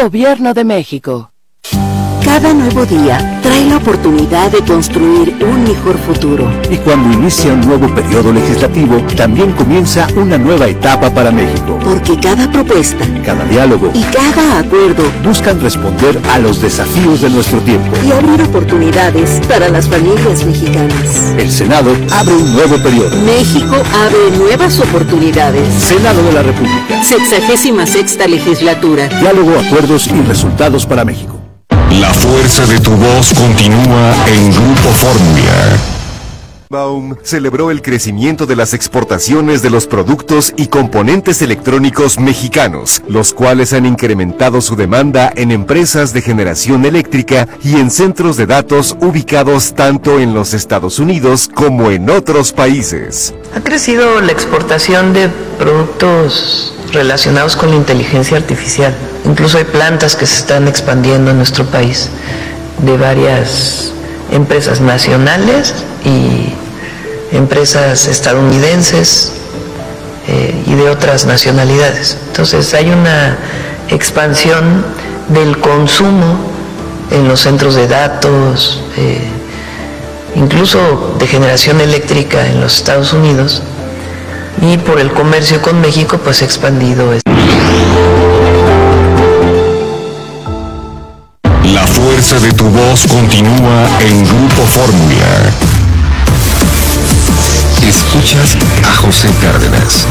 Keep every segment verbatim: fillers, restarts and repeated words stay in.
Gobierno de México. Cada nuevo día trae la oportunidad de construir un mejor futuro. Y cuando inicia un nuevo periodo legislativo, también comienza una nueva etapa para México. Porque cada propuesta, cada diálogo y cada acuerdo buscan responder a los desafíos de nuestro tiempo y abrir oportunidades para las familias mexicanas. El Senado abre un nuevo periodo. México abre nuevas oportunidades. Senado de la República. Sexagésima sexta legislatura. Diálogo, acuerdos y resultados para México. La fuerza de tu voz continúa en Grupo Fórmula. Baum celebró el crecimiento de las exportaciones de los productos y componentes electrónicos mexicanos, los cuales han incrementado su demanda en empresas de generación eléctrica y en centros de datos ubicados tanto en los Estados Unidos como en otros países. Ha crecido la exportación de productos relacionados con la inteligencia artificial. Incluso hay plantas que se están expandiendo en nuestro país de varias empresas nacionales y empresas estadounidenses eh, y de otras nacionalidades. Entonces hay una expansión del consumo en los centros de datos, eh, incluso de generación eléctrica en los Estados Unidos, y por el comercio con México pues se ha expandido esto. La fuerza de tu voz continúa en Grupo Fórmula. Escuchas a José Cárdenas.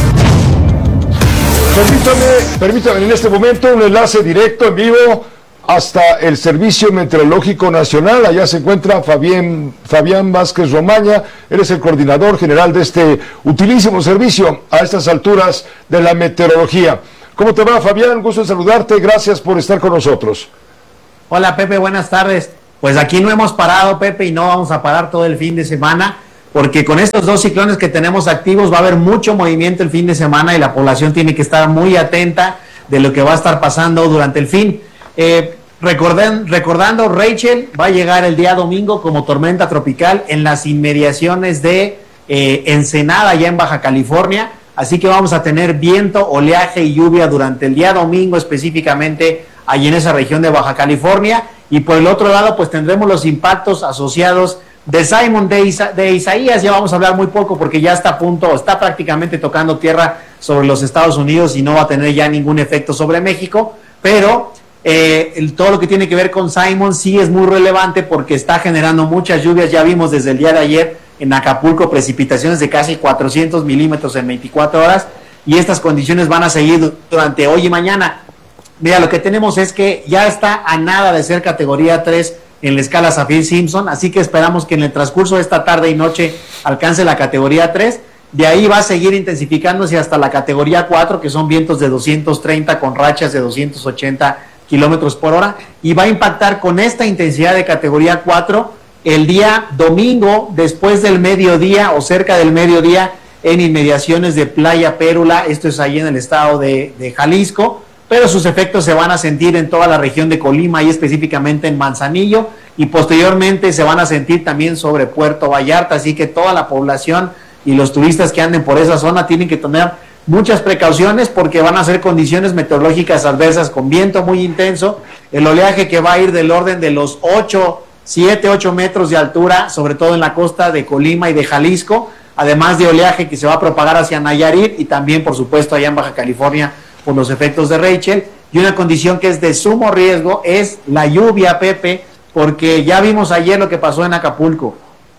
Permítame, permítame en este momento un enlace directo en vivo hasta el Servicio Meteorológico Nacional. Allá se encuentra Fabián, Fabián Vázquez Romaña. Él es el coordinador general de este utilísimo servicio a estas alturas de la meteorología. ¿Cómo te va, Fabián? Gusto en saludarte. Gracias por estar con nosotros. Hola, Pepe, buenas tardes. Pues aquí no hemos parado, Pepe, y no vamos a parar todo el fin de semana, porque con estos dos ciclones que tenemos activos va a haber mucho movimiento el fin de semana y la población tiene que estar muy atenta de lo que va a estar pasando durante el fin. Eh, recorden, recordando, Rachel va a llegar el día domingo como tormenta tropical en las inmediaciones de eh, Ensenada, allá en Baja California, así que vamos a tener viento, oleaje y lluvia durante el día domingo específicamente allí en esa región de Baja California, y por el otro lado pues tendremos los impactos asociados de Simon, de, Isa, de Isaías. Ya vamos a hablar muy poco porque ya está a punto, está prácticamente tocando tierra sobre los Estados Unidos y no va a tener ya ningún efecto sobre México, pero eh, el, todo lo que tiene que ver con Simon sí es muy relevante porque está generando muchas lluvias. Ya vimos desde el día de ayer en Acapulco precipitaciones de casi cuatrocientos milímetros en veinticuatro horas, y estas condiciones van a seguir durante hoy y mañana. Mira, lo que tenemos es que ya está a nada de ser categoría tres en la escala Saffir-Simpson, así que esperamos que en el transcurso de esta tarde y noche alcance la categoría tres. De ahí va a seguir intensificándose hasta la categoría cuatro, que son vientos de doscientos treinta con rachas de doscientos ochenta kilómetros por hora, y va a impactar con esta intensidad de categoría cuatro el día domingo después del mediodía o cerca del mediodía en inmediaciones de Playa Pérula. Esto es ahí en el estado de, de Jalisco, pero sus efectos se van a sentir en toda la región de Colima y específicamente en Manzanillo, y posteriormente se van a sentir también sobre Puerto Vallarta, así que toda la población y los turistas que anden por esa zona tienen que tener muchas precauciones porque van a ser condiciones meteorológicas adversas con viento muy intenso, el oleaje que va a ir del orden de los ocho, siete, ocho metros de altura, sobre todo en la costa de Colima y de Jalisco, además de oleaje que se va a propagar hacia Nayarit y también por supuesto allá en Baja California por los efectos de Rachel. Y una condición que es de sumo riesgo es la lluvia, Pepe, porque ya vimos ayer lo que pasó en Acapulco.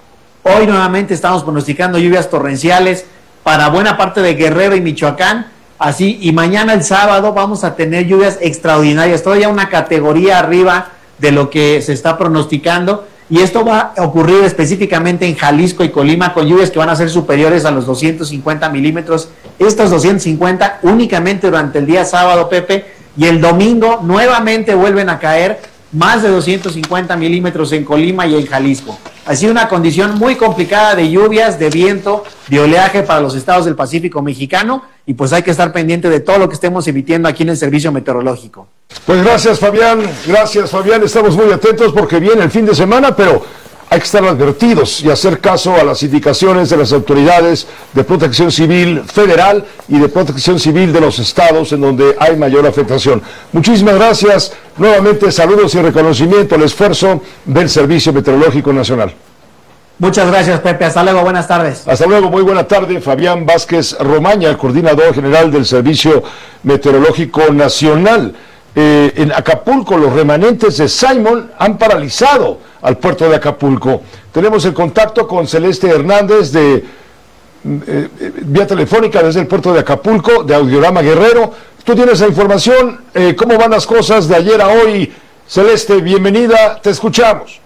Hoy nuevamente estamos pronosticando lluvias torrenciales para buena parte de Guerrero y Michoacán, así, y mañana el sábado vamos a tener lluvias extraordinarias, todavía una categoría arriba de lo que se está pronosticando, y esto va a ocurrir específicamente en Jalisco y Colima con lluvias que van a ser superiores a los doscientos cincuenta milímetros, estos doscientos cincuenta únicamente durante el día sábado, Pepe, y el domingo nuevamente vuelven a caer más de doscientos cincuenta milímetros en Colima y en Jalisco. Así una condición muy complicada de lluvias, de viento, de oleaje para los estados del Pacífico mexicano, y pues hay que estar pendiente de todo lo que estemos emitiendo aquí en el servicio meteorológico. Pues gracias, Fabián, gracias, Fabián, estamos muy atentos porque viene el fin de semana, pero hay que estar advertidos y hacer caso a las indicaciones de las autoridades de protección civil federal y de protección civil de los estados en donde hay mayor afectación. Muchísimas gracias. Nuevamente saludos y reconocimiento al esfuerzo del Servicio Meteorológico Nacional. Muchas gracias, Pepe. Hasta luego. Buenas tardes. Hasta luego. Muy buena tarde. Fabián Vázquez Romaña, el coordinador general del Servicio Meteorológico Nacional. Eh, en Acapulco, los remanentes de Simon han paralizado al puerto de Acapulco. Tenemos el contacto con Celeste Hernández de eh, eh, vía telefónica desde el puerto de Acapulco, de Audiorama Guerrero. Tú tienes la información, eh, cómo van las cosas de ayer a hoy. Celeste, bienvenida, te escuchamos.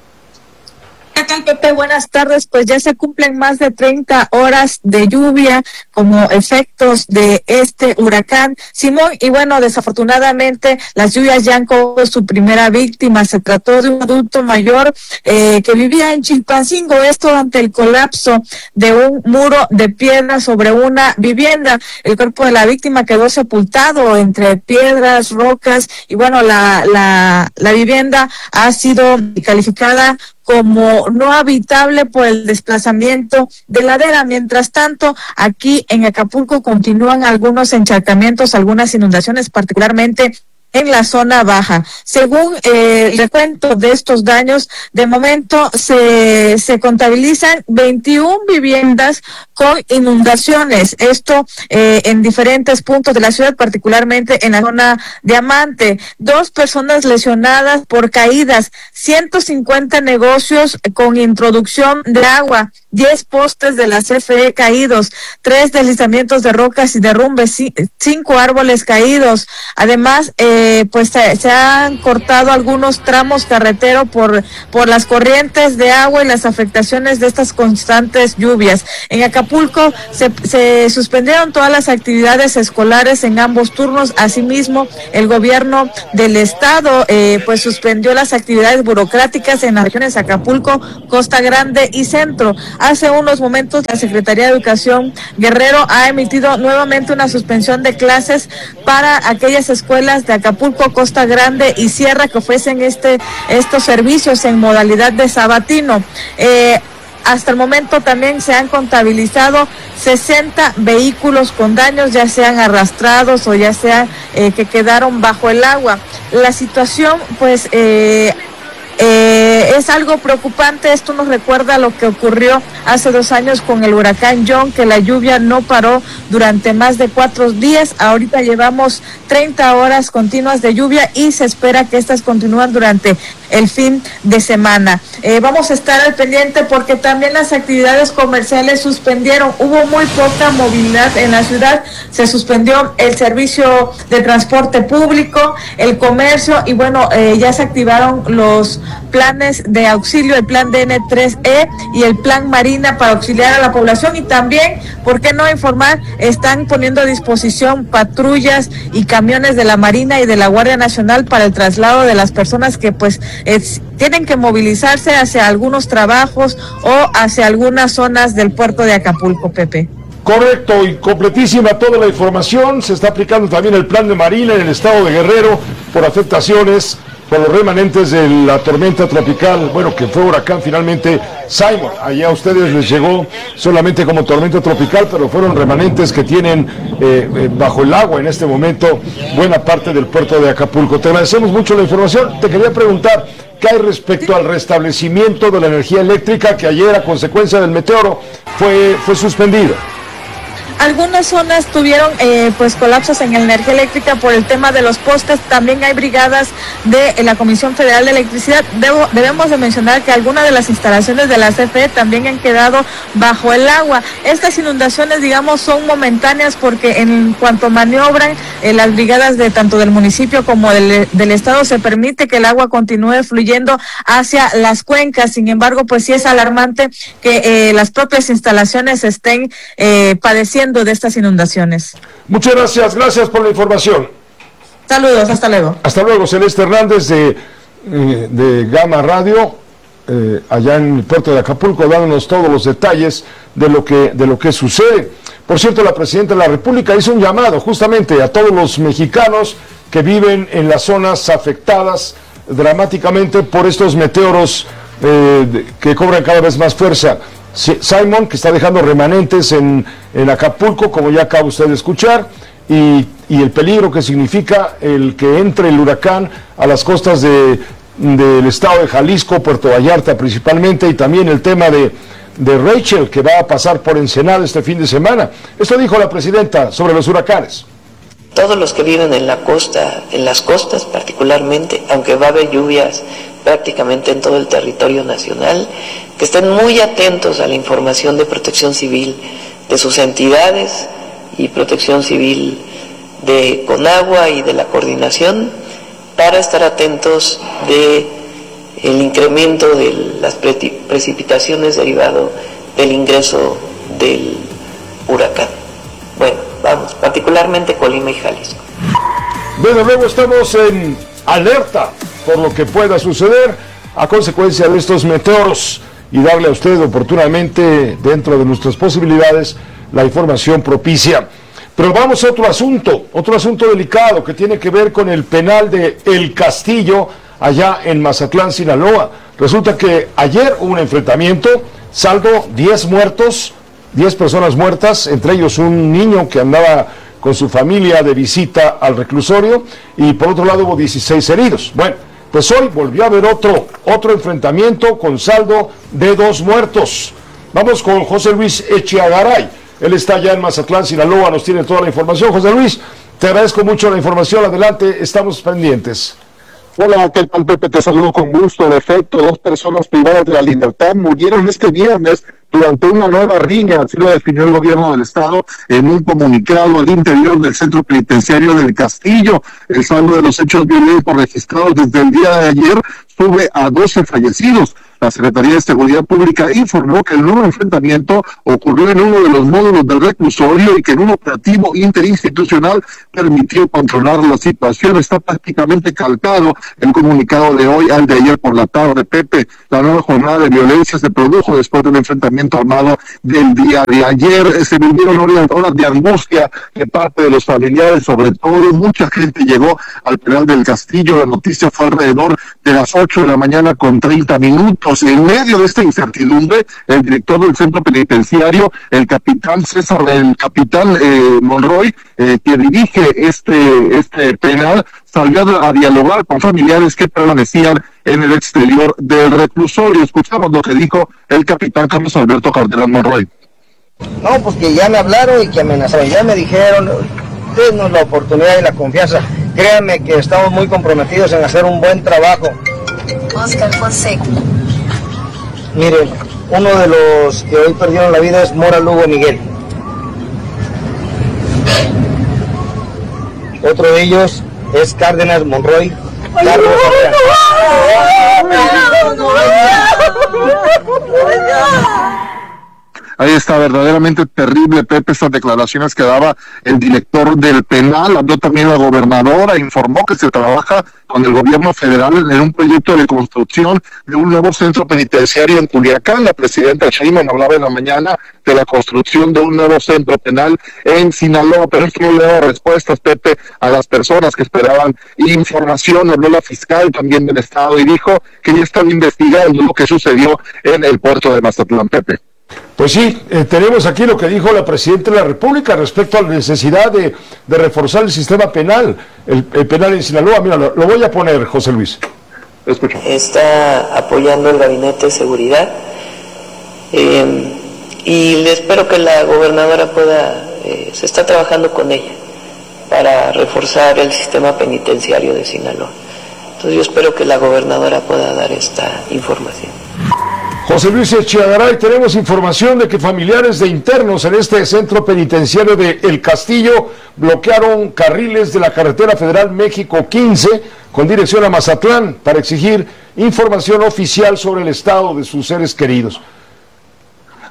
¿Qué tal, Pepe? Buenas tardes. Pues ya se cumplen más de treinta horas de lluvia como efectos de este huracán Simón. Y bueno, desafortunadamente las lluvias ya han cobrado su primera víctima. Se trató de un adulto mayor eh, que vivía en Chilpancingo, esto ante el colapso de un muro de piedra sobre una vivienda. El cuerpo de la víctima quedó sepultado entre piedras, rocas, y bueno, la, la, la vivienda ha sido calificada como no habitable por el desplazamiento de ladera. Mientras tanto, aquí en Acapulco continúan algunos encharcamientos, algunas inundaciones, particularmente en la zona baja. Según eh, el recuento de estos daños, de momento se, se contabilizan veintiuna viviendas con inundaciones. Esto eh, en diferentes puntos de la ciudad, particularmente en la zona Diamante. Dos personas lesionadas por caídas, ciento cincuenta negocios con introducción de agua, diez postes de la C F E caídos, tres deslizamientos de rocas y derrumbes, cinco árboles caídos. Además, eh, pues se, se han cortado algunos tramos carreteros por, por las corrientes de agua y las afectaciones de estas constantes lluvias. En Acapulco se, se suspendieron todas las actividades escolares en ambos turnos. Asimismo, el gobierno del estado eh, pues suspendió las actividades burocráticas en las regiones Acapulco, Costa Grande y Centro. Hace unos momentos la Secretaría de Educación Guerrero ha emitido nuevamente una suspensión de clases para aquellas escuelas de Acapulco, Costa Grande y Sierra que ofrecen este estos servicios en modalidad de sabatino. Eh, Hasta el momento también se han contabilizado sesenta vehículos con daños, ya sean arrastrados o ya sean eh, que quedaron bajo el agua. La situación, pues, eh, Eh, es algo preocupante. Esto nos recuerda lo que ocurrió hace dos años con el huracán John, que la lluvia no paró durante más de cuatro días. Ahorita llevamos treinta horas continuas de lluvia y se espera que estas continúen durante el fin de semana. Eh, vamos a estar al pendiente porque también las actividades comerciales suspendieron. Hubo muy poca movilidad en la ciudad. Se suspendió el servicio de transporte público, el comercio y bueno, eh, ya se activaron los planes de auxilio, el plan D N tres E y el plan Marina para auxiliar a la población. Y también, ¿por qué no informar? Están poniendo a disposición patrullas y camiones de la Marina y de la Guardia Nacional para el traslado de las personas que pues es, tienen que movilizarse hacia algunos trabajos o hacia algunas zonas del puerto de Acapulco, Pepe. Correcto, y completísima toda la información. Se está aplicando también el plan de Marina en el estado de Guerrero por afectaciones por los remanentes de la tormenta tropical, bueno, que fue huracán finalmente Simon. Allá a ustedes les llegó solamente como tormenta tropical, pero fueron remanentes que tienen eh, eh, bajo el agua en este momento buena parte del puerto de Acapulco. Te agradecemos mucho la información. Te quería preguntar, ¿qué hay respecto al restablecimiento de la energía eléctrica que ayer a consecuencia del meteoro fue, fue suspendido? Algunas zonas tuvieron eh, pues colapsos en la energía eléctrica por el tema de los postes. También hay brigadas de la Comisión Federal de Electricidad. Debo, debemos de mencionar que algunas de las instalaciones de la C F E también han quedado bajo el agua. Estas inundaciones, digamos, son momentáneas porque en cuanto maniobran eh, las brigadas de tanto del municipio como del, del estado, se permite que el agua continúe fluyendo hacia las cuencas. Sin embargo, pues sí es alarmante que eh, las propias instalaciones estén eh, padeciendo de estas inundaciones. Muchas gracias, gracias por la información. Saludos, hasta luego. Hasta luego, Celeste Hernández de, de Gama Radio, eh, allá en el puerto de Acapulco, dándonos todos los detalles de lo que, de lo que sucede. Por cierto, la Presidenta de la República hizo un llamado justamente a todos los mexicanos que viven en las zonas afectadas dramáticamente por estos meteoros eh, de, que cobran cada vez más fuerza. Simon, que está dejando remanentes en, en Acapulco, como ya acaba usted de escuchar, y, y el peligro que significa el que entre el huracán a las costas de, del estado de Jalisco, Puerto Vallarta principalmente, y también el tema de, de Rachel, que va a pasar por Ensenada este fin de semana. Esto dijo la presidenta sobre los huracanes. Todos los que viven en la costa, en las costas particularmente, aunque va a haber lluvias prácticamente en todo el territorio nacional, que estén muy atentos a la información de Protección Civil de sus entidades y Protección Civil de Conagua y de la coordinación, para estar atentos de el incremento de las pre- precipitaciones derivado del ingreso del huracán. Bueno, vamos, particularmente Colima y Jalisco. Bueno, luego estamos en alerta por lo que pueda suceder a consecuencia de estos meteoros y darle a usted oportunamente, dentro de nuestras posibilidades, la información propicia. Pero vamos a otro asunto, otro asunto delicado que tiene que ver con el penal de El Castillo, allá en Mazatlán, Sinaloa. Resulta que ayer hubo un enfrentamiento, saldo diez muertos, diez personas muertas, entre ellos un niño que andaba con su familia de visita al reclusorio, y por otro lado hubo dieciséis heridos. Bueno, pues hoy volvió a haber otro, otro enfrentamiento con saldo de dos muertos. Vamos con José Luis Echeagaray. Él está allá en Mazatlán, Sinaloa, nos tiene toda la información. José Luis, te agradezco mucho la información. Adelante, estamos pendientes. Hola, ¿qué tal, Pepe? Te saludo con gusto. En efecto, dos personas privadas de la libertad murieron este viernes durante una nueva riña, así lo definió el gobierno del estado en un comunicado al interior del centro penitenciario del Castillo. El saldo de los hechos violentos registrados desde el día de ayer sube a doce fallecidos. La Secretaría de Seguridad Pública informó que el nuevo enfrentamiento ocurrió en uno de los módulos del reclusorio y que en un operativo interinstitucional permitió controlar la situación. Está prácticamente calcado el comunicado de hoy al de ayer por la tarde. Pepe, la nueva jornada de violencia se produjo después del enfrentamiento armado del día de ayer. Se vivieron horas de angustia de parte de los familiares, sobre todo mucha gente llegó al penal del Castillo. La noticia fue alrededor de las ocho de la mañana con treinta minutos. En medio de esta incertidumbre, el director del centro penitenciario, el capitán César, el capitán eh, Monroy, eh, que dirige este este penal, salió a, a dialogar con familiares que permanecían en el exterior del reclusorio. Escuchamos lo que dijo el capitán Carlos Alberto Cardenal Monroy. No, pues que ya me hablaron y que amenazaron, ya me dijeron, denos la oportunidad y la confianza. Créanme que estamos muy comprometidos en hacer un buen trabajo. Oscar Fonseca. Miren, uno de los que hoy perdieron la vida es Mora Lugo Miguel. Otro de ellos es Cárdenas Monroy Carlos. Ahí está, verdaderamente terrible, Pepe, estas declaraciones que daba el director del penal. Habló también la gobernadora, informó que se trabaja con el gobierno federal en un proyecto de construcción de un nuevo centro penitenciario en Culiacán. La presidenta Sheinbaum hablaba en la mañana de la construcción de un nuevo centro penal en Sinaloa, pero esto no le da respuestas, Pepe, a las personas que esperaban información. Habló la fiscal también del estado y dijo que ya están investigando lo que sucedió en el puerto de Mazatlán, Pepe. Pues sí, eh, tenemos aquí lo que dijo la Presidenta de la República respecto a la necesidad de, de reforzar el sistema penal, el, el penal en Sinaloa. Mira, lo, lo voy a poner, José Luis. Escucho. Está apoyando el Gabinete de Seguridad eh, y le espero que la gobernadora pueda, eh, se está trabajando con ella para reforzar el sistema penitenciario de Sinaloa. Entonces yo espero que la gobernadora pueda dar esta información. José Luis Echeagaray, tenemos información de que familiares de internos en este centro penitenciario de El Castillo bloquearon carriles de la carretera federal México quince con dirección a Mazatlán para exigir información oficial sobre el estado de sus seres queridos.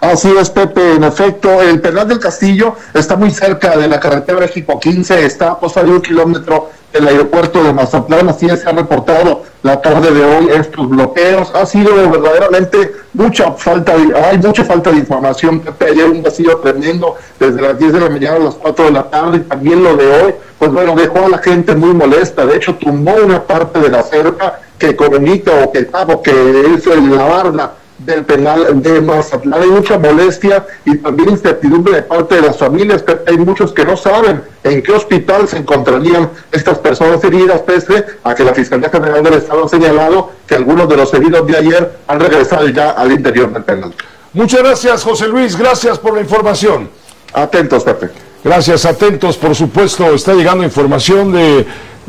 Así es, Pepe, en efecto, el penal del Castillo está muy cerca de la carretera México quince, está a cosa de un kilómetro del aeropuerto de Mazatlán, así se ha reportado la tarde de hoy estos bloqueos. Ha sido verdaderamente mucha falta de, hay mucha falta de información, Pepe. Ayer un vacío tremendo desde las diez de la mañana a las cuatro de la tarde, y también lo de hoy, pues bueno, dejó a la gente muy molesta. De hecho, tumbó una parte de la cerca que comunica o que, o que es la barda del penal de Mazatlán. Hay mucha molestia y también incertidumbre de parte de las familias, que hay muchos que no saben en qué hospital se encontrarían estas personas heridas, pese a que la Fiscalía General del Estado ha señalado que algunos de los heridos de ayer han regresado ya al interior del penal. Muchas gracias, José Luis, gracias por la información. Atentos, Pepe. Gracias, atentos, por supuesto, está llegando información de,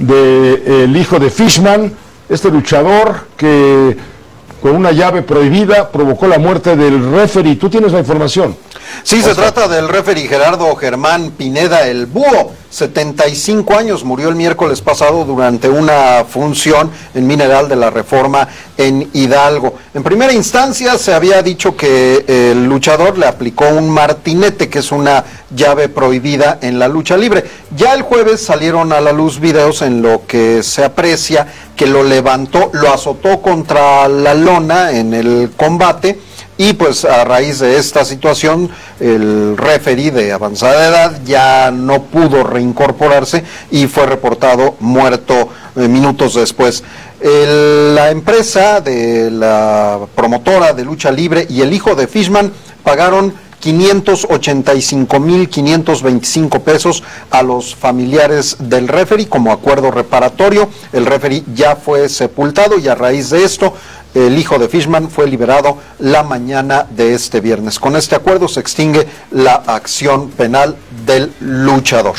de el hijo de Fishman, este luchador que con una llave prohibida provocó la muerte del referee. ¿Tú tienes la información? Sí, se trata del referee Gerardo Germán Pineda, el Búho, setenta y cinco años, murió el miércoles pasado durante una función en Mineral de la Reforma en Hidalgo. En primera instancia se había dicho que el luchador le aplicó un martinete, que es una llave prohibida en la lucha libre. Ya el jueves salieron a la luz videos en lo que se aprecia que lo levantó, lo azotó contra la lona en el combate. Y pues a raíz de esta situación, el referee de avanzada edad ya no pudo reincorporarse y fue reportado muerto eh, minutos después. El, la empresa de la promotora de lucha libre y el hijo de Fishman pagaron quinientos ochenta y cinco mil quinientos veinticinco pesos a los familiares del referee como acuerdo reparatorio. El referee ya fue sepultado y a raíz de esto el hijo de Fishman fue liberado la mañana de este viernes. Con este acuerdo se extingue la acción penal del luchador.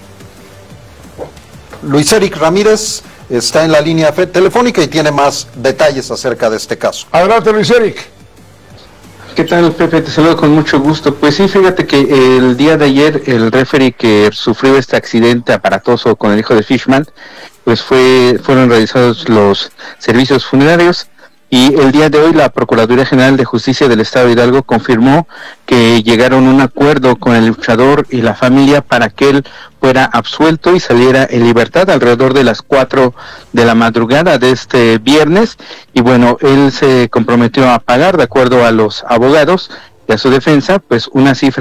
Luis Eric Ramírez está en la línea telefónica y tiene más detalles acerca de este caso. Adelante, Luis Eric. ¿Qué tal, Pepe? Te saludo con mucho gusto. Pues sí, fíjate que el día de ayer el referee que sufrió este accidente aparatoso con el hijo de Fishman, pues fue fueron realizados los servicios funerarios. Y el día de hoy la Procuraduría General de Justicia del Estado de Hidalgo confirmó que llegaron a un acuerdo con el luchador y la familia para que él fuera absuelto y saliera en libertad alrededor de las cuatro de la madrugada de este viernes. Y bueno, él se comprometió a pagar, de acuerdo a los abogados y a su defensa, pues una cifra